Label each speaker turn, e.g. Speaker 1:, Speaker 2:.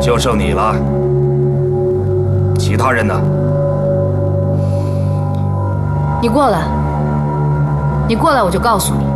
Speaker 1: 就剩你了，其他人呢？
Speaker 2: 你过来，你过来，我就告诉你。